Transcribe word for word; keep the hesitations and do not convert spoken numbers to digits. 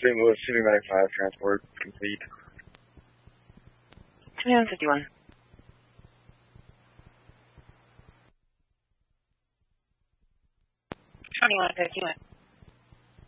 Saint Louis, City Medic five, transport complete. twenty-one fifty-one. twenty-one fifty-one.